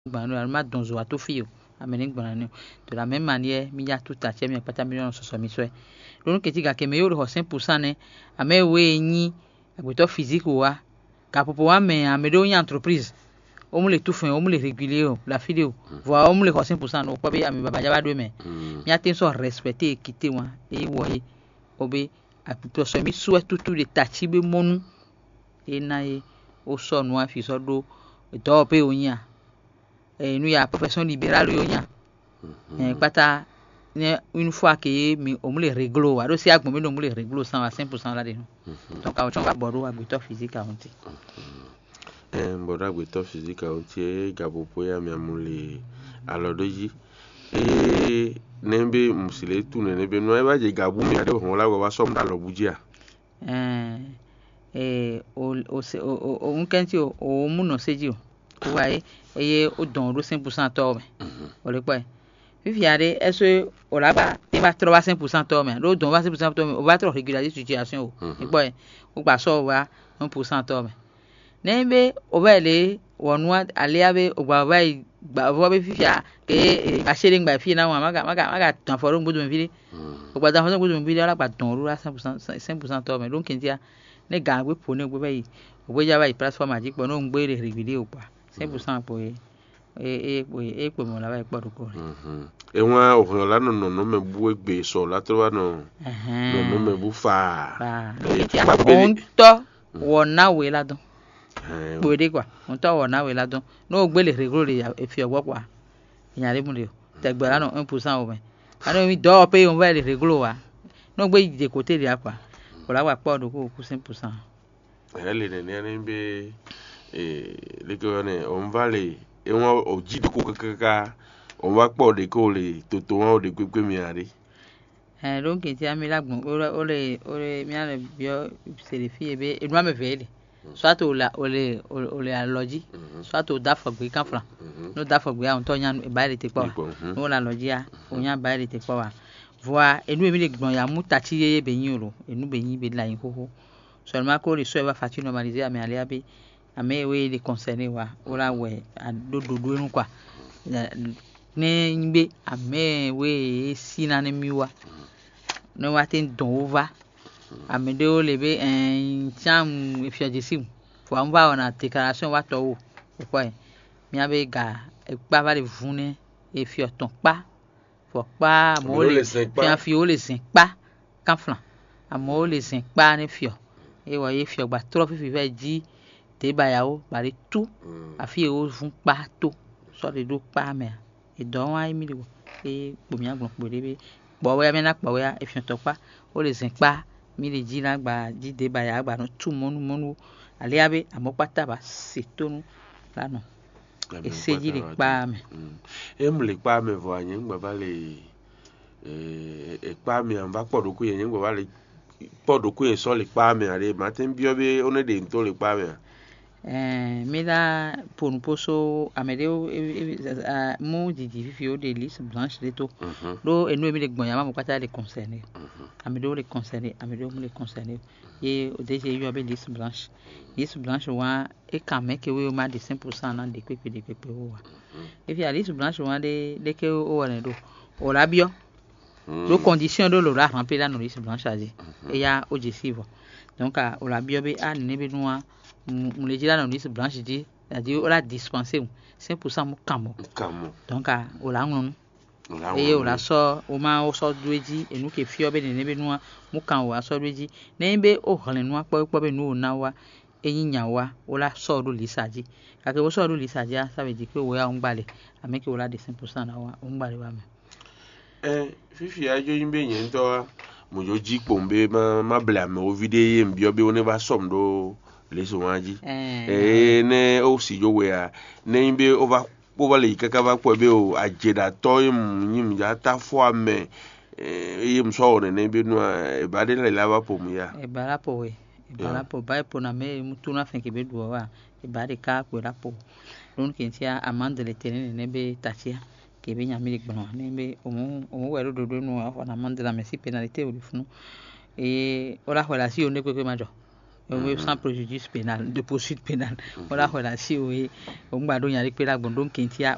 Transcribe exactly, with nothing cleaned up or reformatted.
gbanu alma donzo ato fio amene gbanu de la même manière mi ya tout ache mi pata million so so mi so lo nke ti ga ke me yo ho cent pour cent ne ame we yin agbeto physique wa ka popo wa me ame do yin entreprise o mu le tout fin o mu le régulier o la fide o voa o mu le ho cent pour cent no kwa be ame baba ja ba do me mi aten so respecter équité wa e wo ye obe agbeto so mi so tout tout de tachi be monu e na e o so no afi so do do pe o yin et nous y a profession libérale yo nya eh pata une fois que mi o mu le réglo wa do si agbon mi no mu le réglo cent à cinq pour cent là de donc a chon ba bodo agbeto physique a onti eh bodo agbeto physique a onti gabopo ya mi amule alodoji eh nembe musile tu nembe no e ba je gabu mi ade won la wa so mda lobujia eh eh o o o nkenti o o mu no seji o wa e eye o don ro cinq pour cent to me o le pe fifi ade eso o la ba e ba tro cinq pour cent to me ro don cinq pour cent to me o ba tro régulariser situation o e pe o gba so wa un pour cent to me nembe o ba le wonu ale abe o gba ba gba bo be fifi a ke ba sele ngba fi na wa maga maga maga tan foro ngbodo me fi o gba tan foro ngbodo me fi ala gba don ro cinq pour cent cinq pour cent to me donc ntia ne ga gbe po ne gbe bayi o gbe ja bayi platform aji po no ngbe re régulier o pa cinq pour cent po e e e po mo la bayi po ko mhm e won o la no no no me bu egbe so la to ba no no no me bu fa on to wona we la don bo de kwa on to wona we la don no gbe le régulier e fi ogbo pa yan re mu le te gbe la no un pour cent o me ano mi do pe on va le régulier wa no gbe de côté de apa ko la wa po do ko ku cinq pour cent ele ne ne be eh le que ne on va les et on o ji ko kaka on va po de ko le toto on de pepe mi ari eh donc ti ami lagbon o le o le mi ale bio c'est les filles be e no me vele soit o la o le o le aloji soit o da fogbe kan fran no da fogbe a on to yan e ba le te po no la loji a o yan ba le te po wa voa enu emi le gbon ya mu tachi yeye be yin ro enu be yin be la yin koko seulement ko le so e va facture normaliser ame ale abi ame we les concernés wa ora we adodo do nu kwa ne ngbe ame we sina ne miwa no wa tin don over ame de o le be en cham efiajesim fo am va ona déclaration wa to o kwa mi abe ga e pa va le vune e fi oton pa fo pa mo le fi an fi o le sin pa kan flan amo le sin pa ne fi o e wo ye fi ogba tro fi fi ve ji te ba ya o bari tu afi e o fun pa to so le do pa me e don wa mi le e po mi agbon po le be bo we mi na po we e fi to pa o le sin pa mi le ji na gba ji de ba ya gba no tu monu monu ale abe amo pata ba se to nu la no e se ji le pa me e mu le pa me vo anyin gba ba le e e pa mi an ba po do ku yen gba ba le po do ku e so le pa me are ma tin bi obe one de nto le pa me eh mira pour poso amedeo mo di di fio de liste blanche de to do enu emi le gbon ya ma mo pata le concerné amedeo le concerné amedeo mo le concerné ye o de je yo be liste blanche liste blanche wa e kame ke we ma de cinq pour cent na de pepe de pepe o wa e fi liste blanche wa de de ke o wa ne do o la bio do condition do lo la remplir la no liste blanche aje e ya o je sivo donc o la bio be a ne be noa on le dit là dans liste blanche dit c'est-à-dire on l'a dispensé cinq pour cent mo kamo donc a o la ngun e o la so o ma o so dueji enu ke fi obe ne be nu mo kan o so dueji ne be o hole nu apo po be nu na wa eyinya wa o la so do lisaji ka ke o so do lisaji ça veut dire que o ya on gbale ameke o la de cinq pour cent na wa on gbale wa me eh fifi ajo yin be yen to mo jo ji pombe ma ma blame o video yen bi obe o ne ba som do le so waji eh ne o si jo we a ne be over over le kaka ba po be o ajeda to yim yim ja ta fo ame eh yim so ne ne be no e ba de le la ba po mu ya e ba la po we e ba la po ba po na me mu tu na fen ke be do wa e ba de ka ko la po donc ntia amande le tene ne be tatia ke be nya mi le gbon ne be o mu o mu we do do no wa na amande la merci pénalité o le funu e o la relation ne pe pe majo sans préjudice pénal de poursuite pénale voilà voilà si oui on va donner avec la bon donc qui